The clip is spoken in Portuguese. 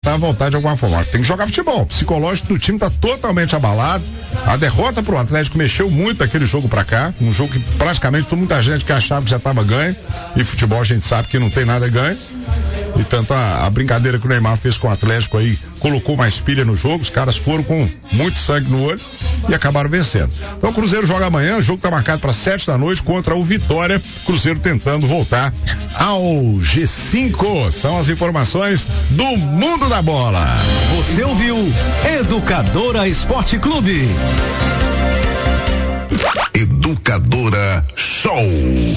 tentar voltar de alguma forma. Tem que jogar futebol. O psicológico do time tá totalmente abalado. A derrota pro Atlético mexeu muito aquele jogo pra cá. Um jogo que praticamente muita gente que achava que já tava ganho. E futebol a gente sabe que não tem nada ganho. E tanto a brincadeira que o Neymar fez com o Atlético aí, colocou mais pilha no jogo, os caras foram com muito sangue no olho e acabaram vencendo. Então o Cruzeiro joga amanhã, o jogo tá marcado para 7 da noite contra o Vitória, Cruzeiro tentando voltar ao G5. São as informações do Mundo da Bola. Você ouviu Educadora Esporte Clube. Educadora Show.